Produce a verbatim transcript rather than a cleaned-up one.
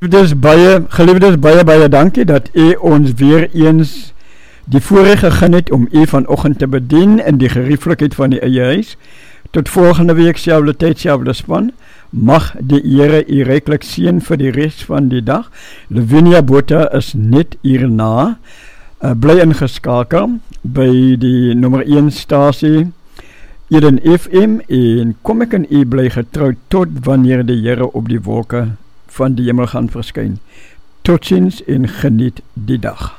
Geliefdes baie, geliefdes baie baie dankie dat u ons weer eens die voorreg gegee het om u vanoggend te bedien in die gerieflikheid van die eie huis. Tot volgende week, selfde tyd, selfde span. Mag die Here u ryklik seën vir die res van die dag. Lavinia Botha is net hierna. Uh, bly ingeskakel by die nommer een stasie Eden F M en kom ek en u bly getrou tot wanneer die Here op die wolke van die hemel gaan verskyn. Totsiens en geniet die dag.